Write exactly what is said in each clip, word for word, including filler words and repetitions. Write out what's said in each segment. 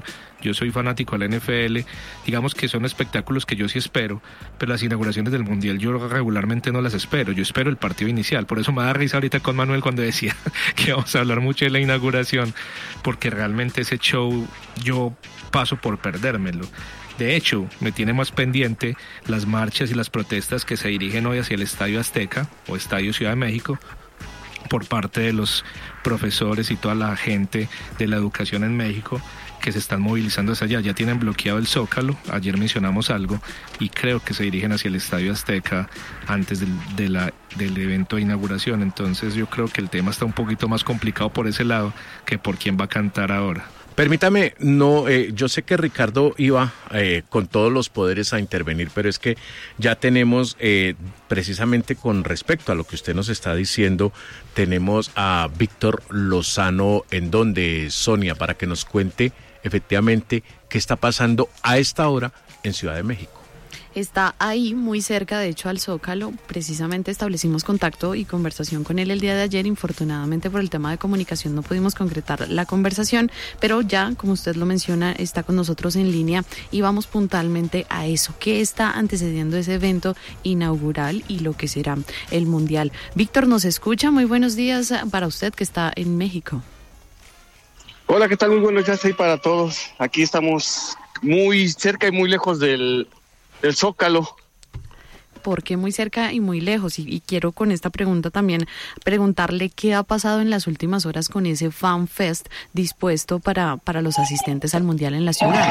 yo soy fanático de la N F L, digamos que son espectáculos que yo sí espero, pero las inauguraciones del Mundial yo regularmente no las espero, yo espero el partido inicial, por eso me da risa ahorita con Manuel cuando decía que vamos a hablar mucho de la inauguración, porque realmente ese show yo paso por perdérmelo. De hecho, me tiene más pendiente las marchas y las protestas que se dirigen hoy hacia el Estadio Azteca o Estadio Ciudad de México por parte de los profesores y toda la gente de la educación en México que se están movilizando hacia allá. Ya tienen bloqueado el Zócalo, ayer mencionamos algo, y creo que se dirigen hacia el Estadio Azteca antes del, de la, del evento de inauguración. Entonces yo creo que el tema está un poquito más complicado por ese lado que por quién va a cantar ahora. Permítame, no, eh, yo sé que Ricardo iba eh, con todos los poderes a intervenir, pero es que ya tenemos, eh, precisamente con respecto a lo que usted nos está diciendo, tenemos a Víctor Lozano en donde, Sonia, para que nos cuente efectivamente qué está pasando a esta hora en Ciudad de México. Está ahí, muy cerca, de hecho, al Zócalo. Precisamente establecimos contacto y conversación con él el día de ayer. Infortunadamente, por el tema de comunicación no pudimos concretar la conversación, pero ya, como usted lo menciona, está con nosotros en línea y vamos puntualmente a eso. ¿Qué está antecediendo ese evento inaugural y lo que será el Mundial? Víctor, ¿nos escucha? Muy buenos días para usted que está en México. Hola, ¿qué tal? Muy buenos días ahí para todos. Aquí estamos muy cerca y muy lejos del... del Zócalo. ¿Por qué muy cerca y muy lejos? Y, y quiero con esta pregunta también preguntarle qué ha pasado en las últimas horas con ese Fan Fest dispuesto para, para los asistentes al Mundial en la ciudad.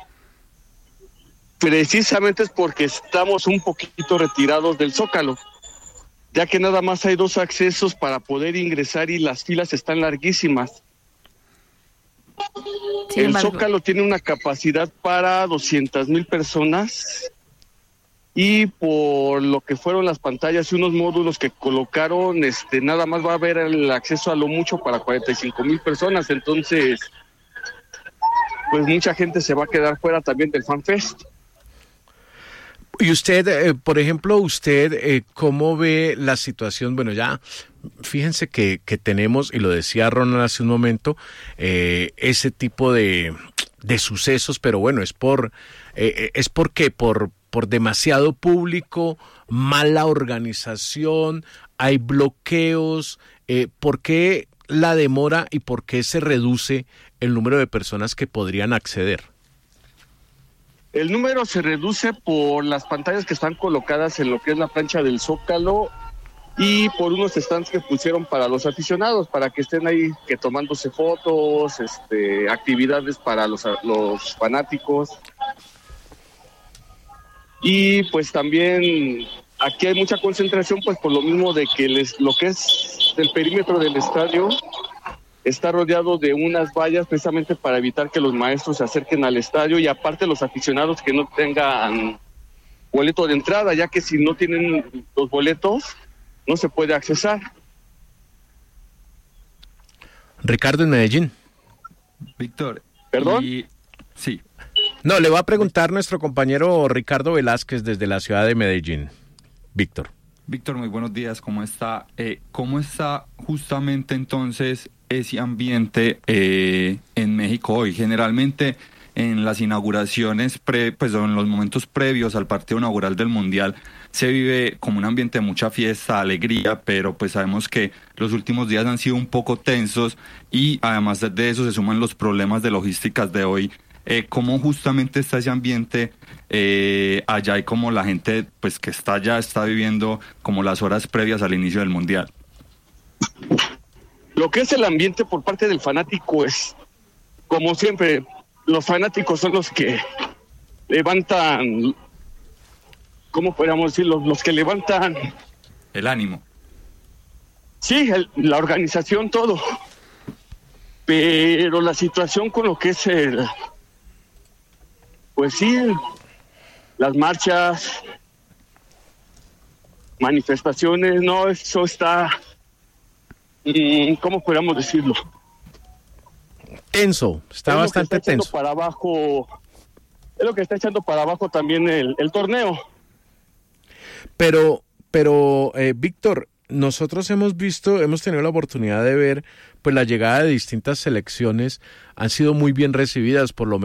Precisamente es porque estamos un poquito retirados del Zócalo, ya que nada más hay dos accesos para poder ingresar y las filas están larguísimas. Sin el embargo, Zócalo tiene una capacidad para doscientas mil personas y por lo que fueron las pantallas y unos módulos que colocaron, este, nada más va a haber el acceso a lo mucho para cuarenta y cinco mil personas, entonces pues mucha gente se va a quedar fuera también del Fan Fest. Y usted, eh, por ejemplo, usted, eh, ¿cómo ve la situación? Bueno, ya fíjense que, que tenemos, y lo decía Ronald hace un momento, eh, ese tipo de, de sucesos, pero bueno, es por, eh, es por qué, por, por demasiado público, mala organización, hay bloqueos, eh, ¿por qué la demora y por qué se reduce el número de personas que podrían acceder? El número se reduce por las pantallas que están colocadas en lo que es la plancha del Zócalo y por unos stands que pusieron para los aficionados, para que estén ahí que tomándose fotos, este, actividades para los, los fanáticos. Y pues también aquí hay mucha concentración, pues por lo mismo de que les, lo que es el perímetro del estadio está rodeado de unas vallas precisamente para evitar que los maestros se acerquen al estadio y aparte los aficionados que no tengan boleto de entrada, ya que si no tienen los boletos no se puede accesar. Ricardo, en Medellín. Víctor. ¿Perdón? Y... Sí. No, le va a preguntar nuestro compañero Ricardo Velázquez desde la ciudad de Medellín. Víctor. Víctor, muy buenos días, ¿cómo está? Eh, ¿Cómo está justamente entonces ese ambiente eh, en México hoy? Generalmente en las inauguraciones, pre, pues en los momentos previos al partido inaugural del Mundial, se vive como un ambiente de mucha fiesta, alegría, pero pues sabemos que los últimos días han sido un poco tensos y además de eso se suman los problemas de logísticas de hoy. Eh, ¿Cómo justamente está ese ambiente eh, allá y cómo la gente pues que está allá está viviendo como las horas previas al inicio del Mundial? Lo que es el ambiente por parte del fanático es, como siempre, los fanáticos son los que levantan, ¿cómo podríamos decirlo? Los que levantan... El ánimo. Sí, el, la organización, todo. Pero la situación con lo que es el... Pues sí, las marchas, manifestaciones, no, eso está, ¿cómo podríamos decirlo? Tenso, está es bastante está tenso. Para abajo, es lo que está echando para abajo también el, el torneo. Pero, pero eh, Víctor, nosotros hemos visto, hemos tenido la oportunidad de ver, pues la llegada de distintas selecciones han sido muy bien recibidas, por lo